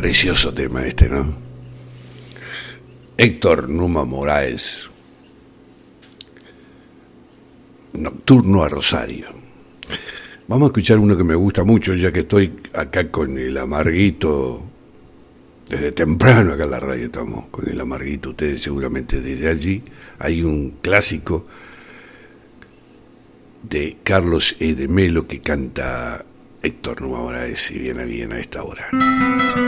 Precioso tema este, ¿no? Héctor Numa Moraes, Nocturno a Rosario. Vamos a escuchar uno que me gusta mucho, ya que estoy acá con el Amarguito. Desde temprano acá en la radio estamos con el Amarguito. Ustedes seguramente desde allí. Hay un clásico de Carlos E. de Melo que canta Héctor Numa Moraes, y viene bien a esta hora.